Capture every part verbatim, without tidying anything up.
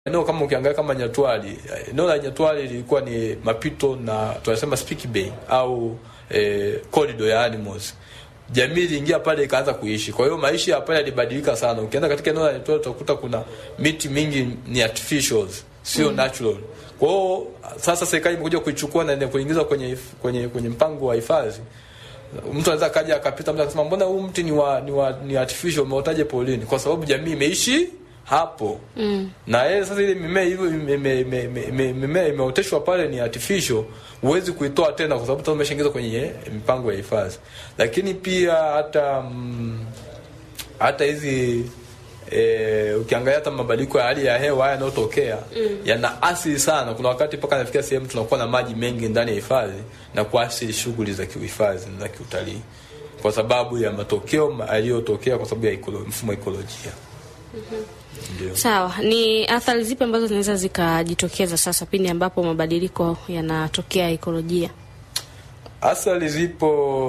eneo kama ukiangalia kama Nyatwali, eneo la Nyatwali lilikuwa ni mapito na tunasema Spiki Bay au eh, corridor ya animals. Jamii iliingia pale ikaanza kuishi. Kwa hiyo maisha hapa yalibadilika sana. Ukienda katika eneo la Nyatwali utakuta kuna miti mingi ni artificials, sio mm. natural. Kwa hiyo sasa serikali imekuja kuichukua na kuingiza kwenye kwenye kwenye mpango wa hifadhi. Mtu anaweza kaja akapita mtu akasema mbona huu mti ni wa ni, wa, ni artificial umeotaje polini? Kwa sababu jamii imeishi hapo. Mm. Na yeye sasa ile mimea hiyo mimea imeoteshwa pale ni artificial, huwezi kuitoa tena kwa sababu tumeshaingiza kwenye mipango ya hifadhi. Lakini pia hata mm, hata hizi eh ukiangalia hata mabadiliko ya hali ya hewa haya yanayotokea mm. yana asili sana. Kuna wakati mpaka nafikia sehemu tunakuwa na maji mengi ndani ya hifadhi na kuasili shughuli za kiuhifadhi na kiutalii kwa sababu ya matokeo yaliyotokea kwa sababu ya ekolo, mfumo ekolojia. Mhm. Ndio. Sawa, ni athari zipi ambazo zinaweza zikajitokeza sasa pindi ambapo mabadiliko yanatokea ekolojia? Athari zipo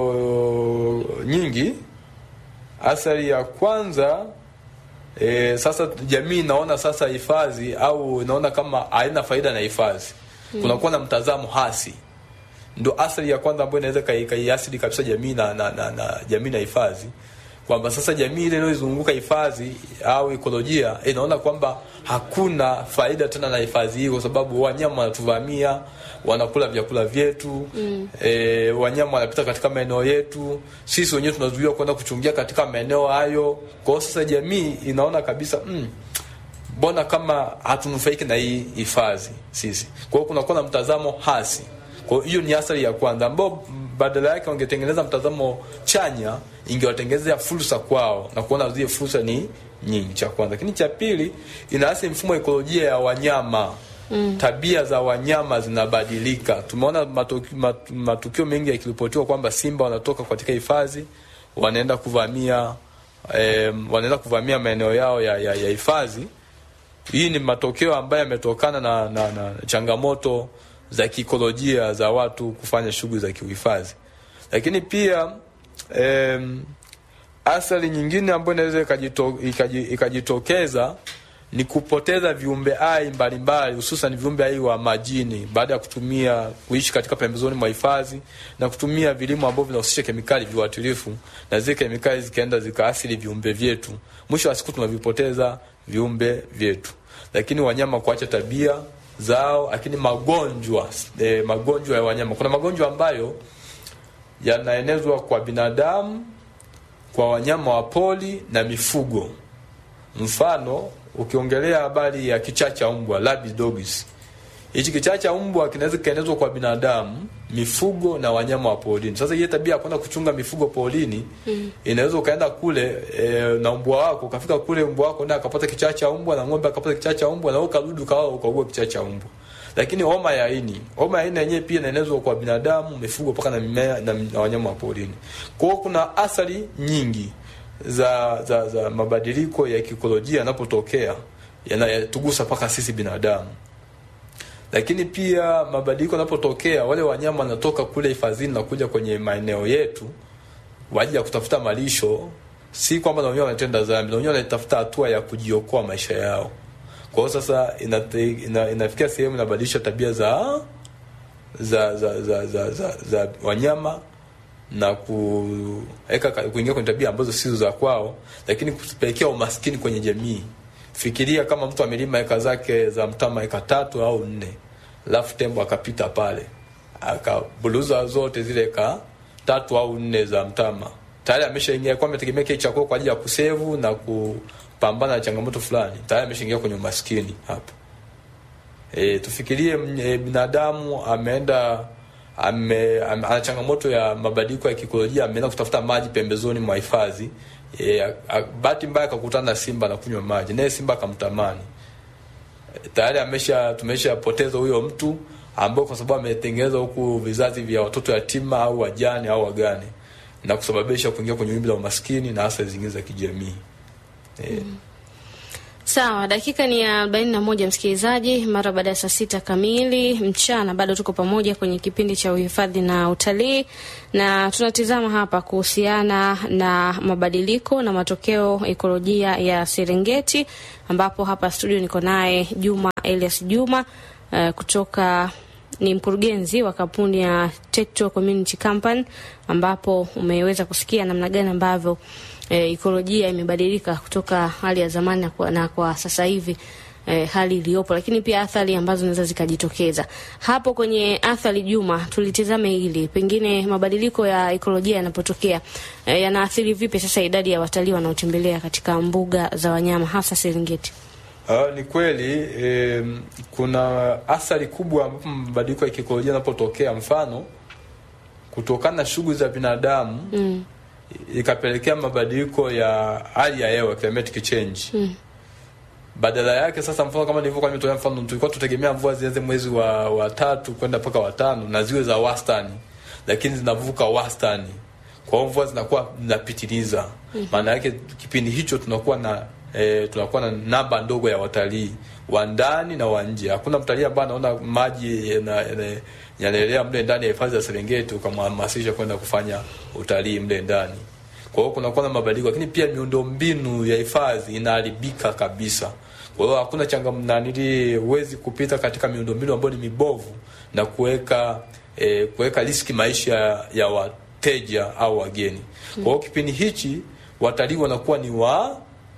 nyingi. Athari ya kwanza e, sasa jamii inaona sasa hifadhi au inaona kama haina faida na hifadhi. Hmm. Kunakuwa na mtazamo hasi. Ndio athari ya kwanza ambayo inaweza kaiasili kabisa jamii na na, na, na jamii na hifadhi. Kwamba sasa jamii ile inayozunguka hifadhi au ekolojia inaona kwamba hakuna faida tena na hifadhi hiyo kwa sababu wanyama wanatuvamia, wanakula vyakula vyetu, mm. e, wanyama wanapita katika maeneo yetu, sisi wenyewe tunazuiwa kwenda kuchungia katika maeneo hayo. Kwa sasa jamii inaona kabisa mm, mbona kama hatunufaiki na hii hifadhi sisi. Kwa hiyo kuna kuna mtazamo hasi. Kwa hiyo ni athari ya kwanza ambao badala yake wangetengeneza mtazamo chanya, ingewatengenezea fursa kwao na kuona zile fursa ni nyingi, cha kwanza. Lakini cha pili, inaathiri mfumo ekolojia ya wanyama. Mm. Tabia za wanyama zinabadilika. Tumeona matukio, matukio mengi yakiripotiwa kwamba simba wanatoka katika hifadhi wanaenda kuvamia eh, wanaenda kuvamia maeneo yao ya ya, ya hifadhi. Hii ni matokeo ambayo yametokana na, na, na changamoto za kikolojia za watu kufanya shughuli za kiuhifadhi. Lakini pia em, athari nyingine ambayo inaweza ikajitokeza ni kupoteza viumbe hai mbalimbali, hususan viumbe hai wa majini baada ya kutumia kuishi katika pembezoni mwa hifadhi na kutumia vilimo ambavyo vinahusisha kemikali viuatilifu, na zile kemikali zikaenda zikaathiri viumbe vyetu. Mwisho wa siku tunavipoteza viumbe vyetu. Lakini wanyama kuacha tabia zao, lakini magonjwa eh, magonjwa ya wanyama. Kuna magonjwa ambayo yanaenezwa kwa binadamu, kwa wanyama wa pori na mifugo. Mfano, ukiongelea habari ya kichaa cha mbwa, rabid dogs. Hichi kichaa cha mbwa kinaweza kuenezwa kwa binadamu, mifugo na wanyama wa porini. Sasa hii tabia kwenda kuchunga mifugo porini, mm. inaweza ukaenda kule e, na mbwa wako, ukafika kule mbwa wako na akapata kichaa cha mbwa na ng'ombe akapata kichaa cha mbwa na ukarudi ukawa ukaugua kichaa cha mbwa. Lakini homa ya ini, homa ya ini yenyewe pia inaenezwa kwa binadamu, mifugo paka na mimea na, na wanyama wa porini. Kwa hiyo kuna athari nyingi za za za mabadiliko ya ekolojia yanapotokea yanatugusa paka sisi binadamu. Lakini pia mabadiliko yanapotokea, wale wanyama wanatoka kule hifadhini na kuja kwenye maeneo yetu waje kutafuta malisho, si kwamba na wenyewe wanatenda dhambi, na wenyewe wanatafuta hatua ya kujiokoa maisha yao. Kwa hiyo sasa inate, ina, inafikia sehemu inabadilisha tabia za za za za za, za, za wanyama na kuweka kuingia kwenye tabia ambazo sizo za kwao, lakini kupelekea umaskini kwenye jamii. Fikiria kama mtu amelima eka zake za mtama eka tatu au nne, alafu tembo akapita pale akabuluza zote zile eka tatu au nne za mtama. Tayari ameshaingia kwa ametegemea kile chakula kwa ajili ya kusevu na kupambana na changamoto fulani. Tayari ameshaingia kwenye umaskini hapo. E, tufikirie e, binadamu ameenda ame, ame ana changamoto ya mabadiliko ya ekolojia, ameenda kutafuta maji pembezoni mwa hifadhi. E, bahati mbaya akakutana na simba na kunywa maji, naye simba akamtamani. E, tayari amesha tumeshapoteza huyo mtu ambao kwa sababu ametengeneza huku vizazi vya watoto yatima au wajane au wagane na kusababisha kuingia kwenye wimbi la umaskini na hasa zingine za kijamii. E. Mm. Sawa, dakika ni ya arobaini na moja msikilizaji, mara baada ya saa sita kamili mchana. Bado tuko pamoja kwenye kipindi cha uhifadhi na utalii, na tunatizama hapa kuhusiana na mabadiliko na matokeo ekolojia ya Serengeti, ambapo hapa studio niko naye Juma Elias Juma uh, kutoka ni mkurugenzi wa kampuni ya Tekto Community Company, ambapo umeweza kusikia namna gani ambavyo E, ekolojia imebadilika kutoka hali ya zamani na kwa, na kwa sasa hivi e, hali iliyopo, lakini pia athari ambazo zinaweza zikajitokeza. Hapo kwenye athari, Juma, tulitazame hili, pengine mabadiliko ya ekolojia yanapotokea e, yanaathiri vipi sasa idadi ya watalii wanaotembelea katika mbuga za wanyama hasa Serengeti? Uh, ni kweli e, kuna athari kubwa ambapo mabadiliko ya ekolojia yanapotokea, mfano kutokana na shughuli za binadamu mm. ikapelekea mabadiliko ya hali ya hewa, climatic change. Mm. Badala yake sasa, mfano kama nilivyokuwa nimetolea mfano, tulikuwa tutegemea mvua zianze mwezi wa wa tatu kwenda mpaka wa tano na ziwe za wastani, lakini zinavuka wastani. Kwa hiyo mvua zinakuwa zinapitiliza. Mm. Maana yake kipindi hicho tunakuwa na e, tunakuwa na namba ndogo ya watalii wa ndani na wa nje. Hakuna mtalii ambaye anaona maji yanaelea mle ndani ya hifadhi ya Serengeti ukamhamasisha kwenda kufanya utalii mle ndani. Kwa hiyo kuna kuna mabadiliko, lakini pia miundombinu ya hifadhi inaharibika kabisa. Kwa hiyo hakuna changamoto, huwezi kupita katika miundombinu ambayo ni mibovu na kuweka e, kuweka riski maisha ya wateja au wageni. Kwa hiyo kipindi hichi watalii wanakuwa ni wa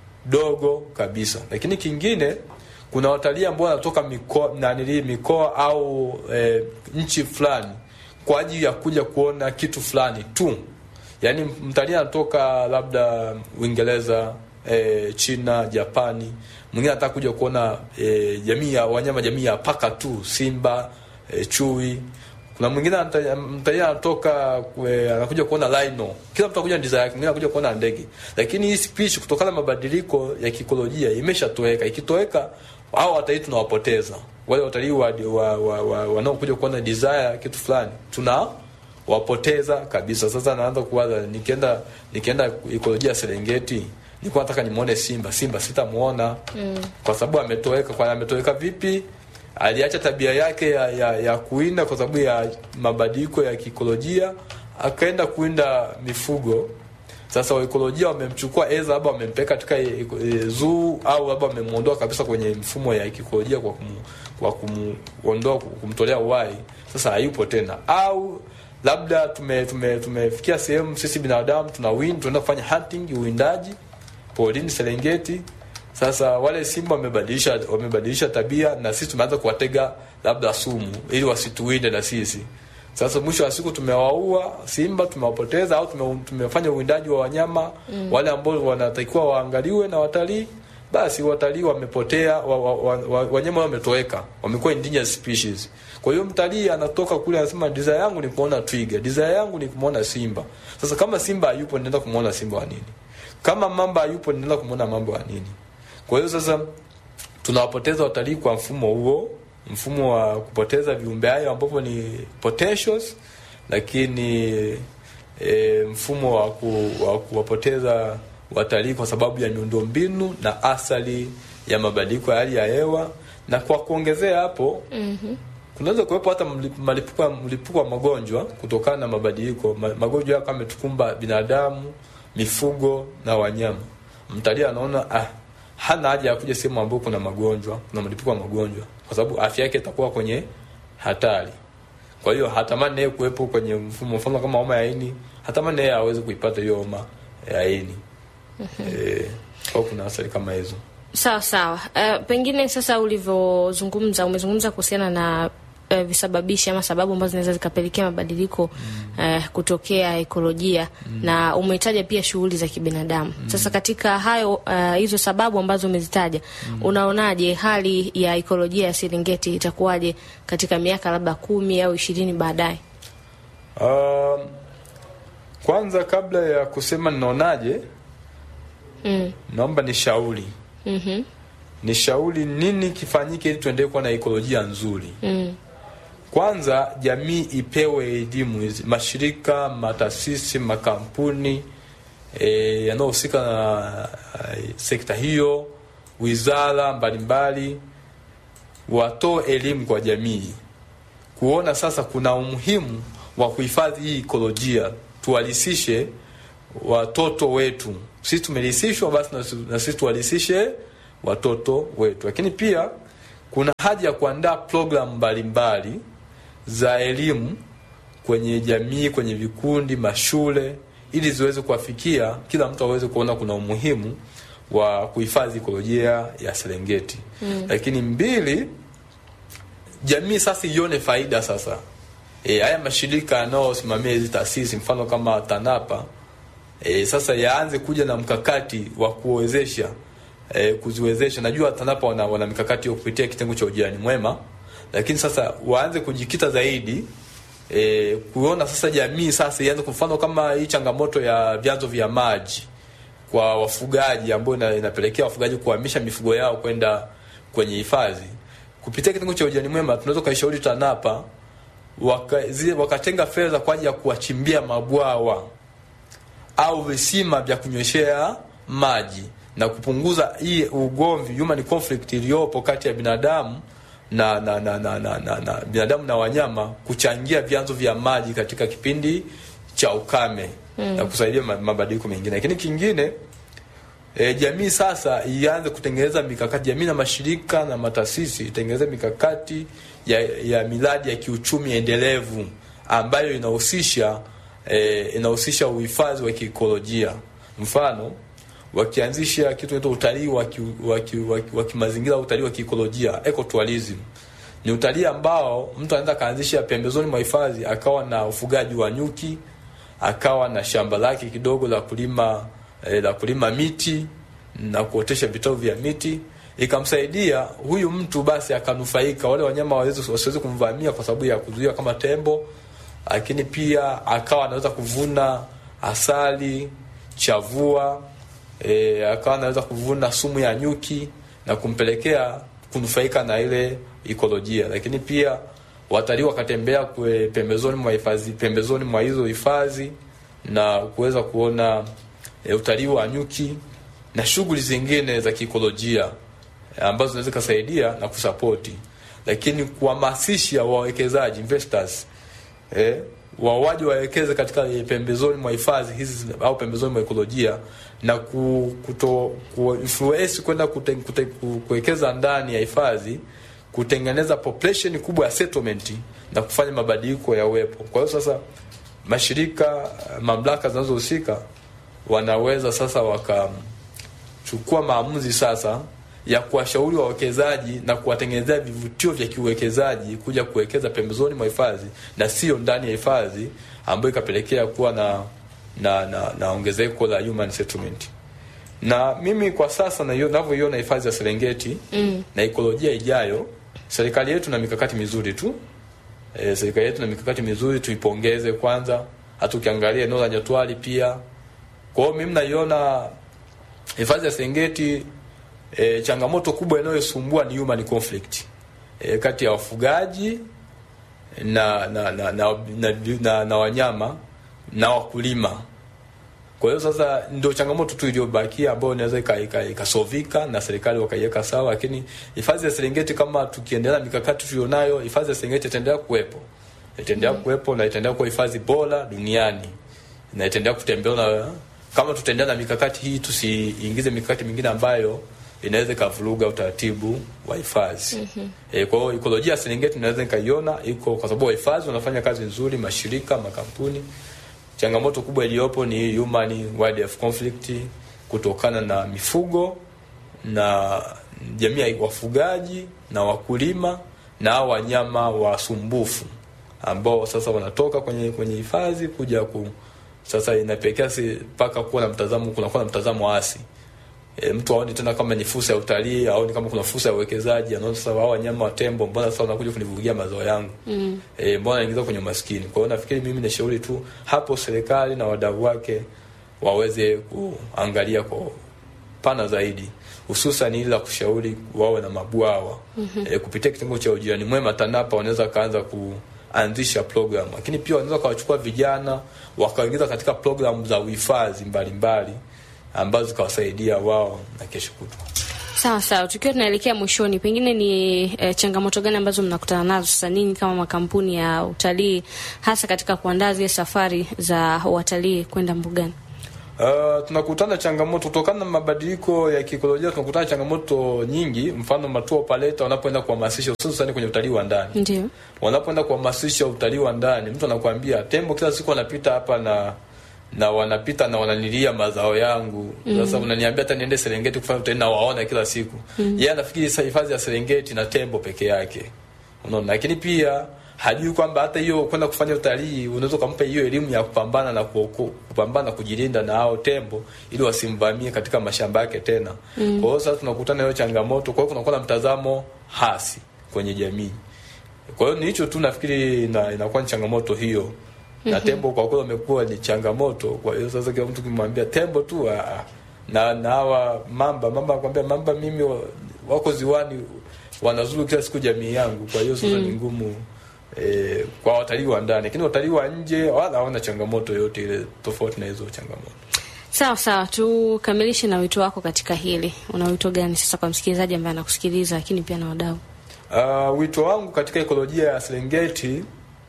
dogo kabisa. Lakini kingine, kuna watalii ambao wanatoka mikoa na nili mikoa au e, nchi fulani kwa ajili ya kuja kuona kitu fulani tu. Yaani mtalii anatoka labda Uingereza, e, China, Japani, mwingine anataka kuja kuona e, jamii ya wanyama, jamii ya paka tu, simba, e, chui. Kuna mwingine mtalii anatoka e, anakuja kuona rhino. Kila mtu anakuja ndiza yake, mwingine anakuja kuona ndege. Lakini hii species kutokana na mabadiliko ya ekolojia imeshatoweka. Ikitoweka hao watalii tunawapoteza. Wale watalii wa, wa, wa, wa wanaokuja kuona desire kitu fulani tuna wapoteza kabisa. Sasa naanza kuwaza, nikienda nikienda ekolojia Serengeti, nilikuwa nataka nimuone simba, simba sitamuona. Mm. Kwa sababu ametoweka. Kwa ametoweka vipi? Aliacha tabia yake ya, ya, ya kuinda kwa sababu ya mabadiliko ya ekolojia, akaenda kuinda mifugo. Sasa wa ekolojia wamemchukua eza, labda wamempeka katika e, e, zoo, au labda wamemuondoa kabisa kwenye mfumo ya ekolojia kwa kumu, kwa kumuondoa, kumtolea uhai. Sasa hayupo tena. Au labda tume tume tumefikia sehemu sisi binadamu tuna win tunaenda kufanya hunting, uwindaji porini Serengeti. Sasa wale simba wamebadilisha wamebadilisha tabia, na sisi tumeanza kuwatega labda sumu ili wasituwinde na sisi. Sasa mwisho wa siku tumewaua simba, tumewapoteza, au tume, tumefanya uwindaji wa wanyama mm. wale ambao wanatakiwa waangaliwe na watalii. Basi watalii wamepotea, wa, wa, wa, wa, wanyama wametoweka, wamekuwa endangered species. Kwa hiyo mtalii anatoka kule anasema desire yangu ni kuona twiga, desire yangu ni kumuona simba. Sasa kama simba hayupo ninaenda kumuona simba wa nini? Kama mamba hayupo ninaenda kumuona mamba wa nini? Kwa hiyo sasa tunawapoteza watalii kwa mfumo huo, mfumo wa kupoteza viumbe hayo ambapo ni potentials, lakini e, mfumo wa, ku, wa kuwapoteza watalii kwa sababu ya miundombinu na athari ya mabadiliko ya hali ya hewa. Na kwa kuongezea hapo, mm-hmm. kunaweza kuwepo hata mlipuko mlipuko wa magonjwa kutokana na mabadiliko. Magonjwa kama yametukumba binadamu, mifugo na wanyama. Mtalii anaona ah hana haja ya kuja sehemu ambapo kuna magonjwa, kuna mlipuko wa magonjwa, kwa sababu afya yake itakuwa kwenye hatari. Kwa hiyo hatamani yeye kuwepo kwenye mfumo, mfano kama homa ya ini, hatamani yeye aweze kuipata hiyo homa ya ini. Mm-hmm. Eh, kwa kuna athari kama hizo. Sawa sawa. Uh, pengine sasa ulivyozungumza, umezungumza kuhusiana na uh, visababishi ama sababu ambazo zinaweza zikapelekea mabadiliko mm. uh, kutokea ekolojia mm. na umetaja pia shughuli za kibinadamu. Mm. Sasa katika hayo uh, hizo sababu ambazo umezitaja, mm. unaonaje hali ya ekolojia ya Serengeti itakuwaje katika miaka labda kumi au ishirini baadaye? Uh, kwanza kabla ya kusema ninaonaje, mm. naomba nishauri. Mhm. Nishauri nini kifanyike ili tuendelee kuwa na ekolojia nzuri. Mm. Kwanza jamii ipewe elimu hizi, mashirika, mataasisi, makampuni e, yanayohusika na uh, sekta hiyo wizara mbalimbali watoe elimu kwa jamii, kuona sasa kuna umuhimu wa kuhifadhi hii ekolojia, tuwalisishe watoto wetu. Sisi tumelisishwa, basi na sisi tuwalisishe watoto wetu. Lakini pia kuna haja ya kuandaa program mbalimbali za elimu kwenye jamii, kwenye vikundi, mashule, ili ziweze kuwafikia kila mtu aweze kuona kuna umuhimu wa kuhifadhi ekolojia ya Serengeti. Mm. Lakini mbili, jamii sasa ione faida sasa. E, haya mashirika yanayosimamia hizi taasisi mfano kama TANAPA e, sasa yaanze kuja na mkakati wa kuwezesha e, kuziwezesha. Najua TANAPA wana, wana mikakati ya kupitia kitengo cha ujirani mwema, lakini sasa waanze kujikita zaidi e, kuona sasa jamii sasa ianze, kwa mfano kama hii changamoto ya vyanzo vya maji kwa wafugaji ambao inapelekea wafugaji kuhamisha mifugo yao kwenda kwenye hifadhi. Kupitia kitengo cha ujirani mwema tunaweza kaishauri TANAPA waka, zile, wakatenga fedha kwa ajili ya kuwachimbia mabwawa au visima vya kunyweshea maji na kupunguza hii ugomvi, human conflict iliyopo kati ya binadamu na na na na na, na, na binadamu na wanyama, kuchangia vyanzo vya maji katika kipindi cha ukame. Mm. Na kusaidia mabadiliko mengine. Lakini kingine, e, jamii sasa ianze kutengeneza mikakati, jamii na mashirika na mataasisi itengeneze mikakati ya, ya miradi ya kiuchumi endelevu ambayo inahusisha e, inahusisha uhifadhi wa ekolojia. Mfano, wakianzisha kitu kinaitwa utalii wa kimazingira, utalii wa ekolojia, ecotourism. Ni utalii ambao mtu anaweza kaanzisha pembezoni mwa hifadhi, akawa na ufugaji wa nyuki, akawa na shamba lake kidogo la kulima eh, la kulima miti na kuotesha vitalu vya miti, ikamsaidia huyu mtu basi akanufaika, wale wanyama waweze wasiweze kumvamia kwa sababu ya kuzuia kama tembo. Lakini pia akawa anaweza kuvuna asali, chavua, eh, akawa anaweza kuvuna sumu ya nyuki na kumpelekea kunufaika na ile ekolojia. Lakini pia watalii wakatembea kwe pembezoni mwa hifadhi, pembezoni mwa hizo hifadhi na kuweza kuona e, utalii wa nyuki na shughuli zingine za ekolojia ambazo zinaweza kusaidia na kusapoti. Lakini kuhamasisha wawekezaji, investors, eh wawaje wawekeze katika e, pembezoni mwa hifadhi hizi au pembezoni mwa ekolojia, na ku, kuto ku influence kwenda kuwekeza ndani ya hifadhi, kutengeneza population kubwa ya settlement na kufanya mabadiliko ya uwepo. Kwa hiyo sasa mashirika, mamlaka zinazohusika wanaweza sasa wakachukua maamuzi sasa ya kuwashauri wawekezaji na kuwatengenezea vivutio vya kiuwekezaji kuja kuwekeza pembezoni mwa hifadhi na sio ndani ya hifadhi, ambayo ikapelekea kuwa na na na, na ongezeko la human settlement. Na mimi kwa sasa na ninavyoiona hifadhi ya Serengeti mm. na ekolojia ijayo, serikali yetu na mikakati mizuri tu. E, serikali yetu na mikakati mizuri, tuipongeze kwanza. Hata ukiangalia eneo la Nyatwali pia. Kwa hiyo mimi naiona hifadhi ya Serengeti, e, changamoto kubwa inayosumbua ni human conflict. E, kati ya wafugaji na na na na, na, na, na wanyama na wakulima. Kwa hiyo sasa ndio changamoto tu iliyobakia ambayo inaweza ikasovika na serikali wakaiweka sawa. Lakini hifadhi ya Serengeti, kama tukiendelea mikakati tulionayo, hifadhi ya Serengeti itaendelea kuwepo. Itaendelea mm. kuwepo na itaendelea kuwa hifadhi bora duniani. Na itaendelea kutembea, na kama tutaendelea na mikakati hii, tusiingize mikakati mingine ambayo inaweza kuvuruga utaratibu wa hifadhi. Mm-hmm. E, kwa hiyo ekolojia ya Serengeti inaweza nikaiona iko, kwa sababu hifadhi wanafanya kazi nzuri, mashirika, makampuni. Changamoto kubwa iliyopo ni human wildlife conflict kutokana na mifugo na jamii ya wafugaji na wakulima na wanyama wasumbufu ambao sasa wanatoka kwenye kwenye hifadhi kuja ku sasa inapelekea si paka kuwa na mtazamo, kuna kuwa na mtazamo asi. E, mtu aone tena kama ni fursa ya utalii au ni kama kuna fursa ya uwekezaji, anaona sasa hao wanyama wa tembo mbona sasa wanakuja kunivugia mazao yangu. Mm. E, mbona naingiza kwenye maskini. Kwa hiyo nafikiri mimi ni shauri tu hapo serikali na wadau wake waweze kuangalia kwa pana zaidi, hususan ile la kushauri wawe na mabwawa. Mm-hmm. E, kupitia kitengo cha ujirani mwema TANAPA wanaweza kaanza kuanzisha program, lakini pia wanaweza kawachukua vijana wakaingiza katika program za uhifadhi mbalimbali ambazo zikawasaidia wao na kesho kutwa. Sawa sawa, tukiwa tunaelekea mwishoni, pengine ni e, changamoto gani ambazo mnakutana nazo sasa ninyi kama makampuni ya utalii, hasa katika kuandaa zile safari za watalii kwenda mbugani? Uh, tunakutana changamoto kutokana na mabadiliko ya kiikolojia. Tunakutana changamoto nyingi, mfano matour operator wanapoenda kuhamasisha, hususan kwenye utalii wa ndani. Ndio. Wanapoenda kuhamasisha utalii wa ndani, mtu anakuambia tembo kila siku wanapita hapa na na wanapita na wananilia mazao yangu. Sasa mm. unaniambia hata niende Serengeti kufanya utalii na waona kila siku. Mm. Yeye anafikiri sasa hifadhi ya Serengeti na tembo peke yake. Unaona, lakini pia hajui kwamba hata hiyo kwenda kufanya utalii unaweza kumpa hiyo elimu ya kupambana na kuoko, kupambana kujilinda na hao tembo ili wasimvamie katika mashamba yake tena. Mm. Kwa hiyo sasa tunakutana hiyo changamoto, kwa hiyo kunakuwa na mtazamo hasi kwenye jamii. Kwa hiyo ni hicho tu nafikiri na inakuwa ni changamoto hiyo. Na tembo kwa kweli wamekuwa ni changamoto. Kwa hiyo sasa kila mtu kimwambia tembo tu a, na na hawa mamba mamba anakuambia mamba mimi wako ziwani wanazuru kila siku jamii yangu. Kwa hiyo sasa mm. ni ngumu e, kwa watalii wa ndani, lakini watalii wa nje wala hawana changamoto yote ile tofauti na hizo changamoto. Sawa sawa, tukamilishe na wito wako katika hili. Una wito gani sasa kwa msikilizaji ambaye anakusikiliza lakini pia na wadau? Uh, wito wangu katika ekolojia ya Serengeti,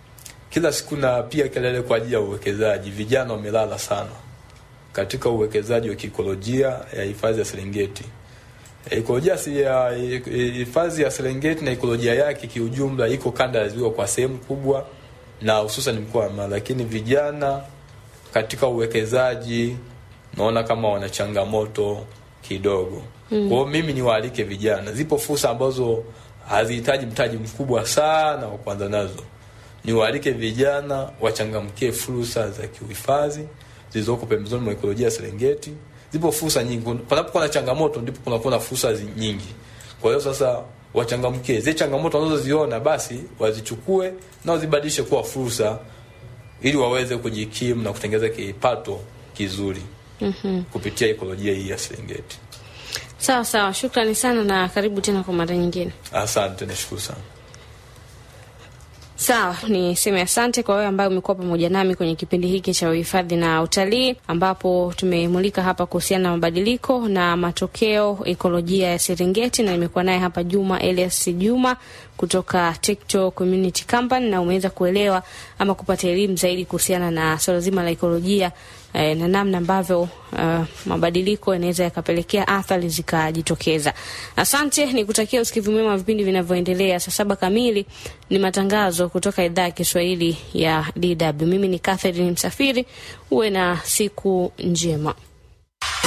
kila siku na pia kelele kwa ajili ya uwekezaji. Vijana wamelala sana katika uwekezaji wa kiikolojia ya hifadhi ya Serengeti. Ekolojia ya hifadhi ya Serengeti na ekolojia yake kiujumla iko kanda ya ziwa kwa sehemu kubwa na hususan mkoa wa Mara, lakini vijana katika uwekezaji naona kama wana changamoto kidogo. Mm. Kwa hiyo mimi niwaalike vijana, zipo fursa ambazo hazihitaji mtaji mkubwa sana wa kuanza nazo. Niwaalike vijana wachangamkie fursa za kiuhifadhi zilizoko pembezoni mwa ekolojia ya Serengeti. Zipo fursa nyingi. Panapokuwa na changamoto ndipo kunakuwa na fursa nyingi. Kwa hiyo sasa wachangamkie zile changamoto wanazoziona, basi wazichukue na wazibadilishe kuwa fursa ili waweze kujikimu na kutengeneza kipato kizuri. Mhm. Kupitia ekolojia hii ya Serengeti. Sawa sawa, shukrani sana na karibu tena kwa mara nyingine. Asante, nashukuru sana. Sawa, ni sema asante kwa wewe ambaye umekuwa pamoja nami kwenye kipindi hiki cha uhifadhi na utalii, ambapo tumemulika hapa kuhusiana na mabadiliko na matokeo ekolojia ya Serengeti, na nimekuwa naye hapa Juma Elias Juma kutoka Tekto Community Company, na umeweza kuelewa ama kupata elimu zaidi kuhusiana na swala zima la ekolojia eh, na namna ambavyo uh, mabadiliko yanaweza yakapelekea athari zikajitokeza. Asante, nikutakia usikivu mwema wa vipindi vinavyoendelea. Saa saba kamili ni matangazo kutoka idhaa ya Kiswahili ya D W. Mimi ni Catherine Msafiri, uwe na siku njema.